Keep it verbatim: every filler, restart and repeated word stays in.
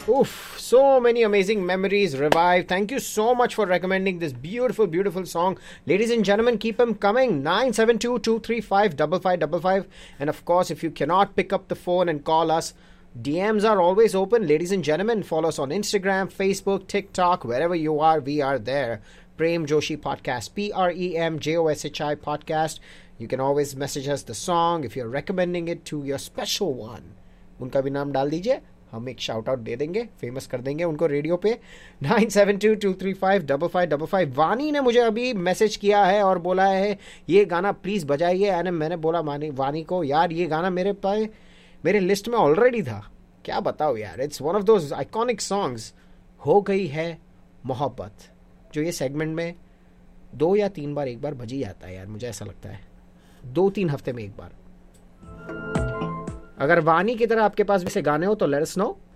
Oof, so many amazing memories revived. Thank you so much for recommending this beautiful, beautiful song. Ladies and gentlemen, keep them coming. nine seven two, two three five, five five five five. And of course, if you cannot pick up the phone and call us, D Ms are always open. Ladies and gentlemen, follow us on Instagram, Facebook, TikTok, wherever you are, we are there. Prem Joshi Podcast, P R E M J O S H I Podcast. You can always message us the song if you're recommending it to your special one. उनका भी नाम डाल दीजिए, हम एक shout out दे देंगे, famous कर देंगे उनको रेडियो पे. Nine seven to, to three five, five five five five. वानी ने मुझे अभी मैसेज किया है और बोला है ये गाना प्लीज़ बजाइए. एंड मैंने बोला वानी वानी को, यार ये गाना मेरे पास मेरे लिस्ट में ऑलरेडी था. क्या बताओ यार, it's one of those iconic songs. हो गई है मोहब्बत, जो ये सेगमेंट में दो या तीन बार एक बार बज ही जाता है यार, मुझे ऐसा लगता है दो तीन हफ्ते में एक बार. अगर वानी की तरह आपके पास वैसे गाने हो तो लेट अस नो.